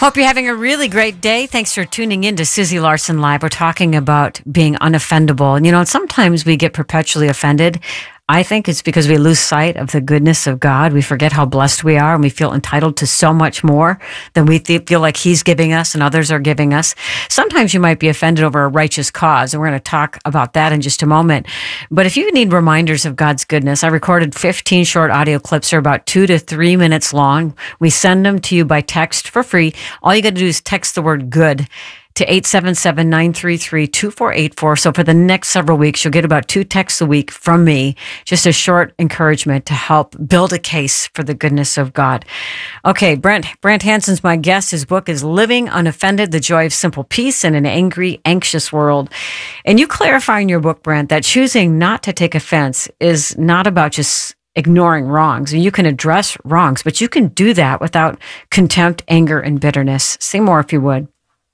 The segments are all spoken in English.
Hope you're having a really great day. Thanks for tuning in to Susie Larson Live. We're talking about being unoffendable. And, sometimes we get perpetually offended. I think it's because we lose sight of the goodness of God. We forget how blessed we are, and we feel entitled to so much more than we feel like He's giving us and others are giving us. Sometimes you might be offended over a righteous cause, and we're going to talk about that in just a moment. But if you need reminders of God's goodness, I recorded 15 short audio clips. They're about 2 to 3 minutes long. We send them to you by text for free. All you got to do is text the word good to 877-933-2484. So for the next several weeks, you'll get about 2 texts a week from me, just a short encouragement to help build a case for the goodness of God. Okay, Brent Hansen's my guest. His book is Living Unoffended, The Joy of Simple Peace in an Angry, Anxious World. And you clarify in your book, Brent, that choosing not to take offense is not about just ignoring wrongs. You can address wrongs, but you can do that without contempt, anger, and bitterness. Say more if you would.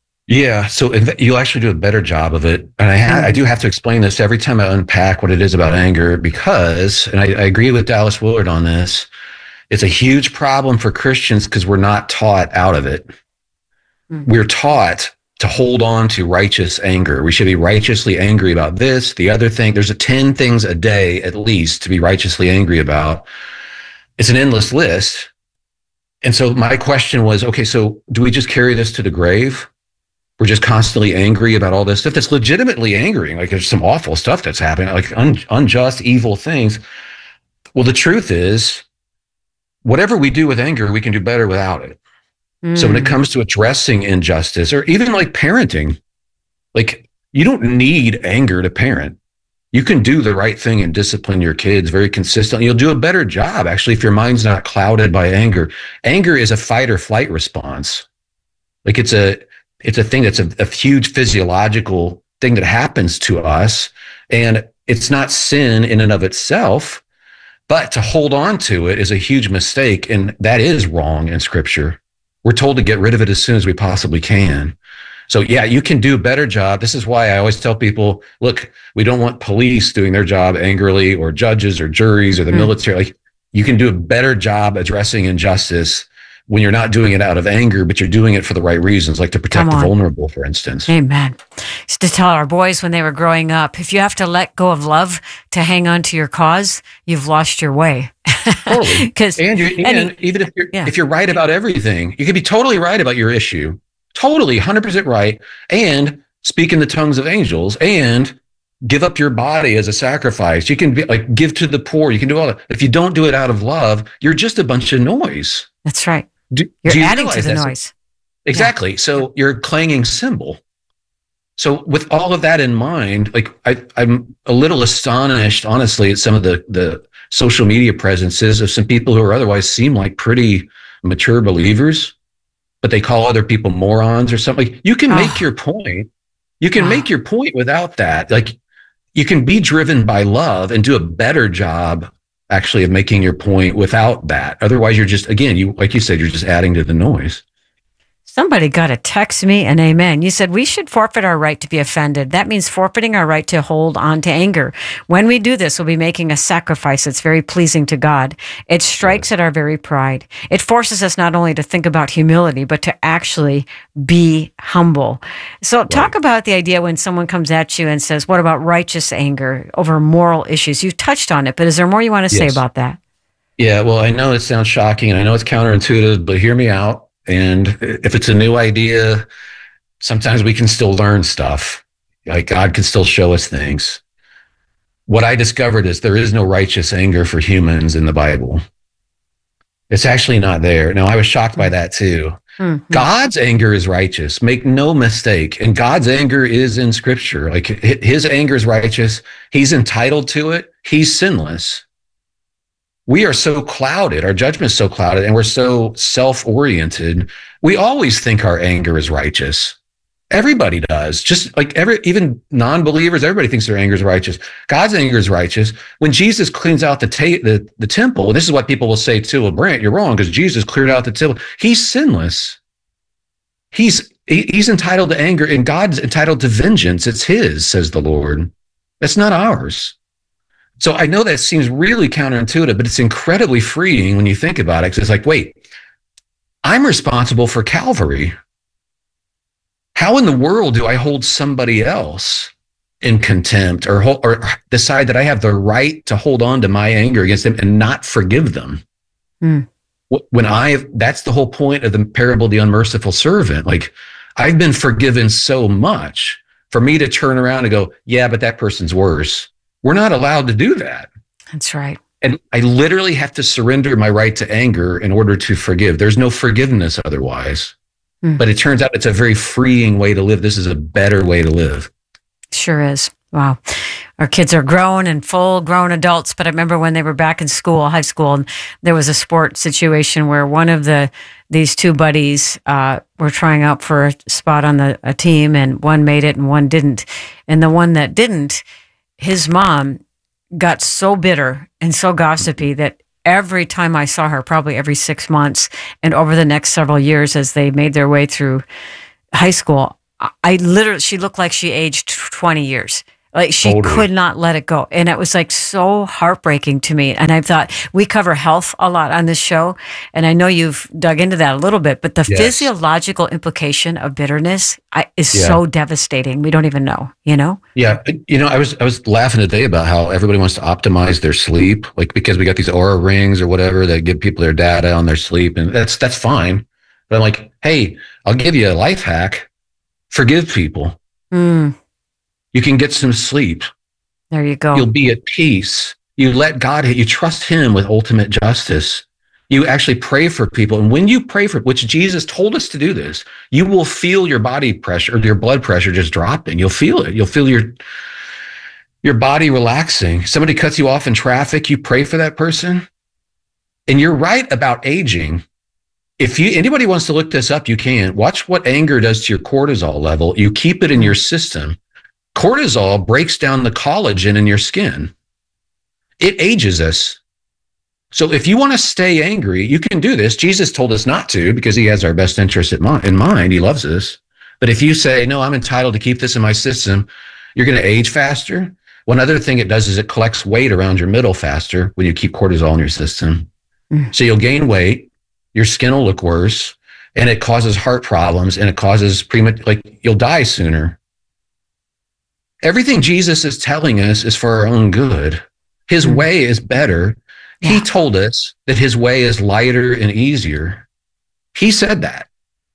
Yeah, so you'll actually do a better job of it. And I do have to explain this every time I unpack what it is about anger because, and I agree with Dallas Willard on this, it's a huge problem for Christians because we're not taught out of it. Mm-hmm. We're taught to hold on to righteous anger. We should be righteously angry about this, the other thing. There's 10 things a day at least to be righteously angry about. It's an endless list. And so my question was, okay, so do we just carry this to the grave? We're just constantly angry about all this stuff that's legitimately angering. Like there's some awful stuff that's happening, like unjust, evil things. Well, the truth is, whatever we do with anger, we can do better without it. So when it comes to addressing injustice or even like parenting, like you don't need anger to parent. You can do the right thing and discipline your kids very consistently. You'll do a better job, actually, if your mind's not clouded by anger. Anger is a fight or flight response. Like it's a thing that's a huge physiological thing that happens to us. And it's not sin in and of itself, but to hold on to it is a huge mistake. And that is wrong in Scripture. We're told to get rid of it as soon as we possibly can. So yeah, you can do a better job. This is why I always tell people, look, we don't want police doing their job angrily or judges or juries or the military. Like you can do a better job addressing injustice when you're not doing it out of anger, but you're doing it for the right reasons, like to protect the vulnerable, for instance. Amen. Used to tell our boys when they were growing up, if you have to let go of love to hang on to your cause, you've lost your way. Totally. And even if you're right about everything, you can be totally right about your issue, totally 100% right, and speak in the tongues of angels, and give up your body as a sacrifice. You can be like give to the poor. You can do all that. If you don't do it out of love, you're just a bunch of noise. That's right. You're adding to the noise. Exactly. Yeah. So you're a clanging cymbal. So with all of that in mind, like I'm a little astonished, honestly, at some of the social media presences of some people who are otherwise seem like pretty mature believers, but they call other people morons or something. Like, you can make your point. You can make your point without that. Like you can be driven by love and do a better job actually of making your point without that. Otherwise, you're just, again, like you said, you're just adding to the noise. Somebody got to text me an amen. You said we should forfeit our right to be offended. That means forfeiting our right to hold on to anger. When we do this, we'll be making a sacrifice that's very pleasing to God. It strikes at our very pride. It forces us not only to think about humility, but to actually be humble. So talk about the idea when someone comes at you and says, what about righteous anger over moral issues? You touched on it, but is there more you want to say about that? Yeah, well, I know it sounds shocking and I know it's counterintuitive, but hear me out. And if it's a new idea, sometimes we can still learn stuff. Like God can still show us things. What I discovered is there is no righteous anger for humans in the Bible. It's actually not there. Now, I was shocked by that too. Mm-hmm. God's anger is righteous. Make no mistake. And God's anger is in Scripture. Like his anger is righteous. He's entitled to it. He's sinless. We are so clouded, our judgment is so clouded, and we're so self-oriented. We always think our anger is righteous. Everybody does. Just like even non-believers, everybody thinks their anger is righteous. God's anger is righteous. When Jesus cleans out the temple, and this is what people will say too, well, Brent, you're wrong because Jesus cleared out the temple. He's sinless. He's entitled to anger, and God's entitled to vengeance. It's his, says the Lord. That's not ours. So I know that seems really counterintuitive, but it's incredibly freeing when you think about it. 'Cause it's like, wait, I'm responsible for Calvary. How in the world do I hold somebody else in contempt or decide that I have the right to hold on to my anger against them and not forgive them? Mm. That's the whole point of the parable of the unmerciful servant. Like, I've been forgiven so much for me to turn around and go, yeah, but that person's worse. We're not allowed to do that. That's right. And I literally have to surrender my right to anger in order to forgive. There's no forgiveness otherwise. But it turns out it's a very freeing way to live. This is a better way to live. Sure is. Wow. Our kids are grown and full grown adults, but I remember when they were back in school, high school, and there was a sport situation where one of these two buddies were trying out for a spot on a team, and one made it and one didn't. And the one that didn't, his mom got so bitter and so gossipy that every time I saw her, probably every 6 months, and over the next several years as they made their way through high school, she looked like she aged 20 years. Like she could not let it go. And it was like so heartbreaking to me. And I thought, we cover health a lot on this show. And I know you've dug into that a little bit, but the physiological implication of bitterness is so devastating. We don't even know, you know? Yeah. You know, I was laughing today about how everybody wants to optimize their sleep, like because we got these Aura rings or whatever that give people their data on their sleep. And that's fine. But I'm like, hey, I'll give you a life hack. Forgive people. You can get some sleep. There you go. You'll be at peace. You let God hit. You trust him with ultimate justice. You actually pray for people. And when you pray for, which Jesus told us to do this, you will feel your body pressure, your blood pressure just dropping. You'll feel it. You'll feel your body relaxing. Somebody cuts you off in traffic. You pray for that person. And you're right about aging. If anybody wants to look this up, you can. Watch what anger does to your cortisol level. You keep it in your system. Cortisol breaks down the collagen in your skin. It ages us. So if you want to stay angry, you can do this. Jesus told us not to because he has our best interest in mind. He loves us. But if you say, no, I'm entitled to keep this in my system, you're going to age faster. One other thing it does is it collects weight around your middle faster when you keep cortisol in your system. So you'll gain weight. Your skin will look worse, and it causes heart problems, and it causes you'll die sooner. Everything Jesus is telling us is for our own good. His way is better. Yeah. He told us that his way is lighter and easier. He said that.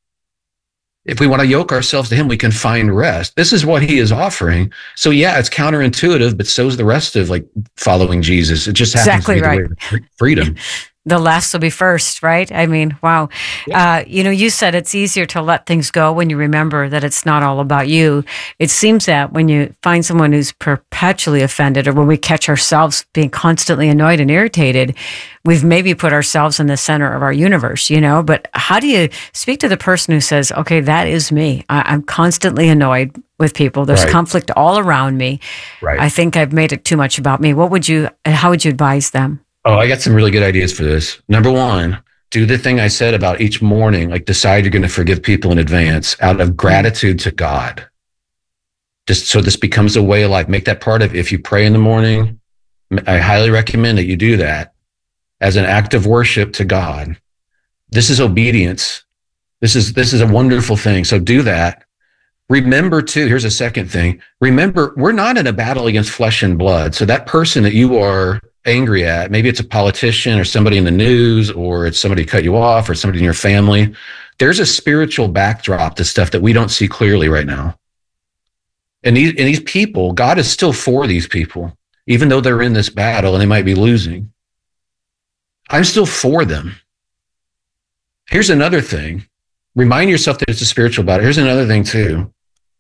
If we want to yoke ourselves to him, we can find rest. This is what he is offering. So yeah, it's counterintuitive, but so is the rest of following Jesus. It just happens to be the way to freedom. The last will be first, right? I mean, wow. Yeah. You said it's easier to let things go when you remember that it's not all about you. It seems that when you find someone who's perpetually offended, or when we catch ourselves being constantly annoyed and irritated, we've maybe put ourselves in the center of our universe, But how do you speak to the person who says, okay, that is me. I'm constantly annoyed with people. There's conflict all around me. Right. I think I've made it too much about me. How would you advise them? Oh, I got some really good ideas for this. Number one, do the thing I said about each morning, decide you're going to forgive people in advance out of gratitude to God. Just so this becomes a way of life. Make that part of, if you pray in the morning, I highly recommend that you do that as an act of worship to God. This is obedience. This is a wonderful thing. So do that. Remember too, here's a second thing. Remember, we're not in a battle against flesh and blood. So that person that you are angry at, maybe it's a politician or somebody in the news, or it's somebody cut you off, or somebody in your family. There's a spiritual backdrop to stuff that we don't see clearly right now. And these people, God is still for these people, even though they're in this battle and they might be losing. I'm still for them. Here's another thing. Remind yourself that it's a spiritual battle. Here's another thing too.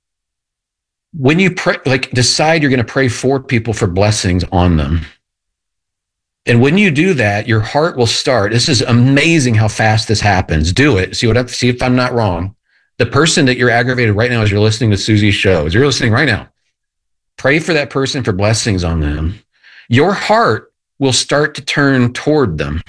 When you pray, decide you're going to pray for people for blessings on them. And when you do that, your heart will start. This is amazing how fast this happens. Do it. See if I'm not wrong. The person that you're aggravated right now as you're listening to Susie's show, as you're listening right now, pray for that person for blessings on them. Your heart will start to turn toward them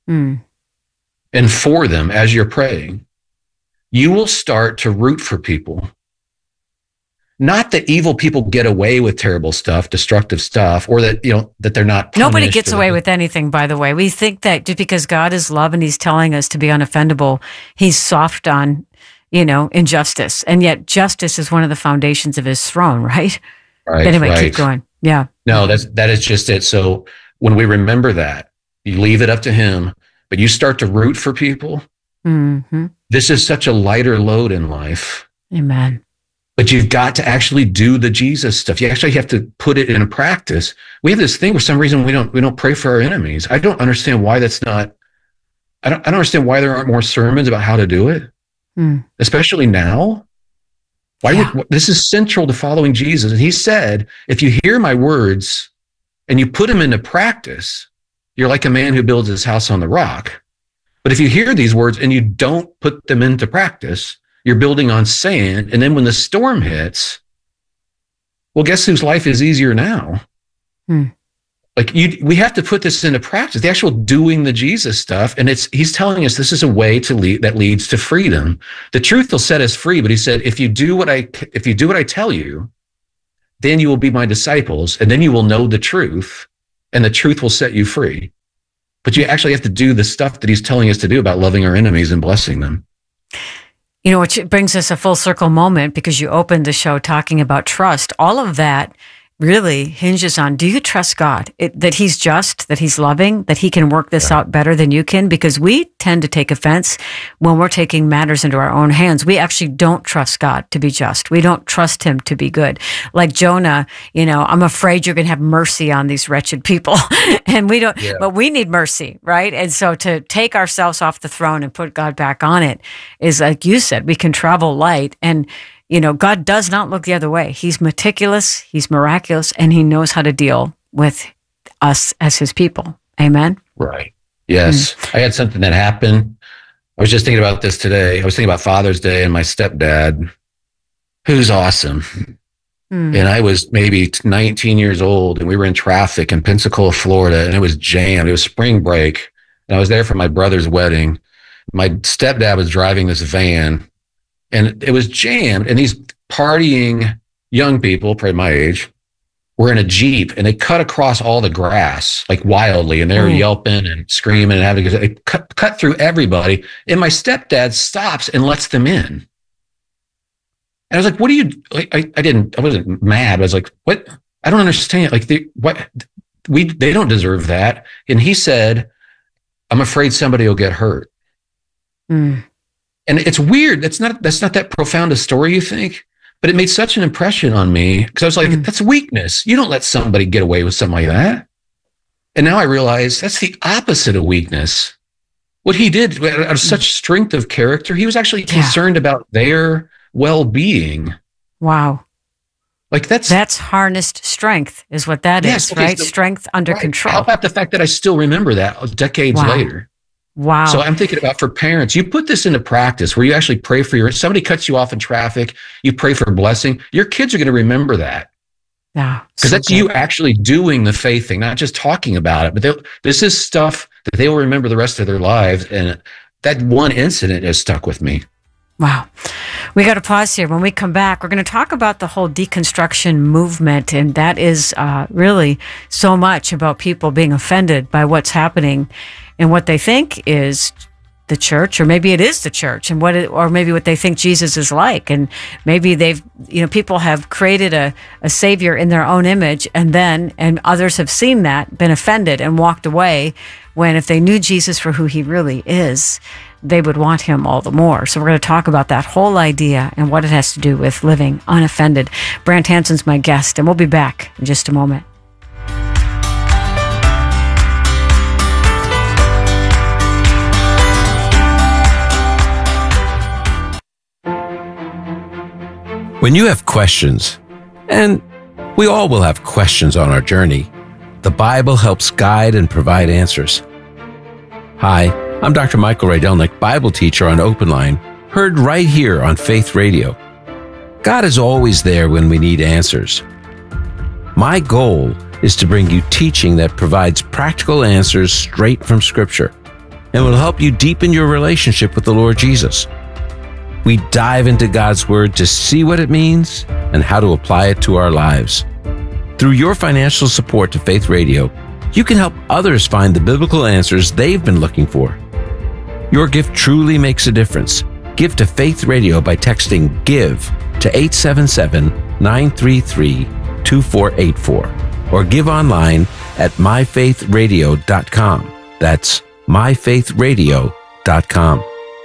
and for them as you're praying. You will start to root for people. Not that evil people get away with terrible stuff, destructive stuff, or that, that they're not punished. Nobody gets away with anything, by the way. We think that just because God is love and he's telling us to be unoffendable, he's soft on, injustice. And yet justice is one of the foundations of his throne, right? Right. But anyway, right. keep going. Yeah. No, that is just it. So when we remember that, you leave it up to him, but you start to root for people. Mm-hmm. This is such a lighter load in life. Amen. But you've got to actually do the Jesus stuff. You actually have to put it in practice. We have this thing for some reason we don't pray for our enemies. I don't understand why that's not. I don't understand why there aren't more sermons about how to do it, especially now. Why this is central to following Jesus. And he said, if you hear my words and you put them into practice, you're like a man who builds his house on the rock. But if you hear these words and you don't put them into practice, you're building on sand. And then when the storm hits, well, guess whose life is easier now? We have to put this into practice, the actual doing the Jesus stuff. And he's telling us this is a way that leads to freedom. The truth will set us free. But he said, if you do what I tell you, then you will be my disciples, and then you will know the truth, and the truth will set you free. But you actually have to do the stuff that he's telling us to do about loving our enemies and blessing them. Which brings us a full circle moment, because you opened the show talking about trust. All of that really hinges on, do you trust God? That he's just, that he's loving, that he can work this out better than you can? Because we tend to take offense when we're taking matters into our own hands. We actually don't trust God to be just. We don't trust him to be good. Like Jonah, I'm afraid you're going to have mercy on these wretched people. And we don't, but we need mercy, right? And so to take ourselves off the throne and put God back on it is, like you said, we can travel light. And God does not look the other way. He's meticulous, he's miraculous, and he knows how to deal with us as his people. Amen? Right. Yes. I had something that happened. I was just thinking about this today. I was thinking about Father's Day and my stepdad, who's awesome. And I was maybe 19 years old, and we were in traffic in Pensacola, Florida, and it was jammed. It was spring break, and I was there for my brother's wedding. My stepdad was driving this van, and it was jammed, and these partying young people, probably my age, were in a Jeep, and they cut across all the grass like wildly, and they were yelping and screaming and having they cut through everybody. And my stepdad stops and lets them in. And I was like, "What do you?" Like, I wasn't mad. I was like, "What? I don't understand. Like, they don't deserve that." And he said, "I'm afraid somebody will get hurt." And it's weird. That's not that profound a story, you think, but it made such an impression on me, because I was like, that's weakness. You don't let somebody get away with something like that. And now I realize that's the opposite of weakness. What he did out of such strength of character, he was actually concerned about their well-being. Wow. Like that's harnessed strength is what that is, right? So, strength under control. How about the fact that I still remember that decades later? Wow. So I'm thinking about, for parents, you put this into practice where you actually pray for somebody cuts you off in traffic, you pray for blessing. Your kids are going to remember that. Yeah. Because that's you actually doing the faith thing, not just talking about it. But this is stuff that they will remember the rest of their lives. And that one incident has stuck with me. Wow. We got to pause here. When we come back, we're going to talk about the whole deconstruction movement. And that is really so much about people being offended by what's happening and what they think is the church, or maybe it is the church, and or maybe what they think Jesus is like. And maybe people have created a savior in their own image, and others have seen that, been offended, and walked away, when if they knew Jesus for who he really is, they would want him all the more. So we're going to talk about that whole idea and what it has to do with living unoffended. Brant Hansen's my guest, and we'll be back in just a moment. When you have questions, and we all will have questions on our journey, the Bible helps guide and provide answers. Hi, I'm Dr. Michael Rydelnik, Bible teacher on Open Line, heard right here on Faith Radio. God is always there when we need answers. My goal is to bring you teaching that provides practical answers straight from Scripture and will help you deepen your relationship with the Lord Jesus. We dive into God's Word to see what it means and how to apply it to our lives. Through your financial support to Faith Radio, you can help others find the biblical answers they've been looking for. Your gift truly makes a difference. Give to Faith Radio by texting GIVE to 877-933-2484 or give online at myfaithradio.com. That's myfaithradio.com.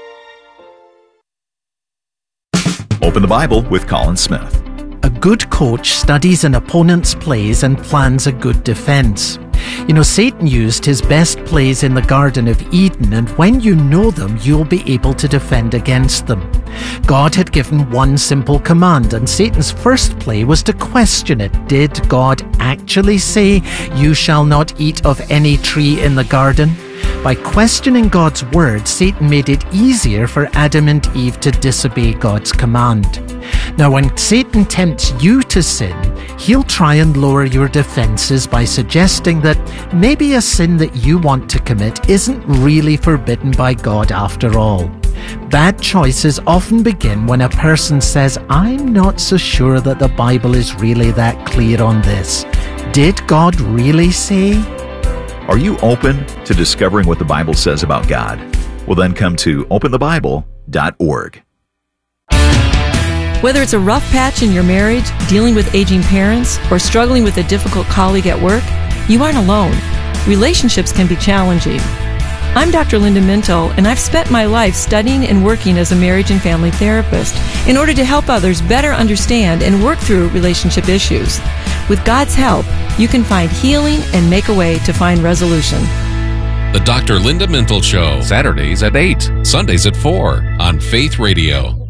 Open the Bible with Colin Smith. A good coach studies an opponent's plays and plans a good defense. You know, Satan used his best plays in the Garden of Eden, and when you know them, you'll be able to defend against them. God had given one simple command, and Satan's first play was to question it. Did God actually say, "You shall not eat of any tree in the garden"? By questioning God's word, Satan made it easier for Adam and Eve to disobey God's command. Now, when Satan tempts you to sin, he'll try and lower your defenses by suggesting that maybe a sin that you want to commit isn't really forbidden by God after all. Bad choices often begin when a person says, "I'm not so sure that the Bible is really that clear on this. Did God really say?" Are you open to discovering what the Bible says about God? Well, then come to openthebible.org. Whether it's a rough patch in your marriage, dealing with aging parents, or struggling with a difficult colleague at work, you aren't alone. Relationships can be challenging. I'm Dr. Linda Mintle, and I've spent my life studying and working as a marriage and family therapist in order to help others better understand and work through relationship issues. With God's help, you can find healing and make a way to find resolution. The Dr. Linda Mintle Show, Saturdays at 8, Sundays at 4 on Faith Radio.